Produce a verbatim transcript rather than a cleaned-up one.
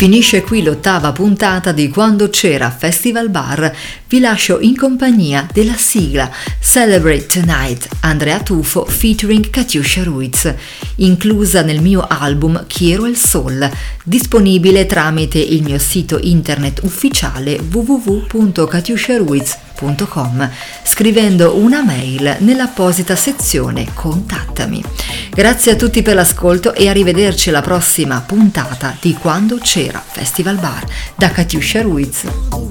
Finisce qui l'ottava puntata di Quando c'era Festival Bar. Vi lascio in compagnia della sigla Celebrate Tonight, Andrea Tufo featuring Katiuscia Ruiz, inclusa nel mio album Quiero el Sol, disponibile tramite il mio sito internet ufficiale w w w punto katiuscia ruiz punto com, scrivendo una mail nell'apposita sezione Contattami. Grazie a tutti per l'ascolto e arrivederci alla prossima puntata di Quando c'era Festival Bar da Katiuscia Ruiz.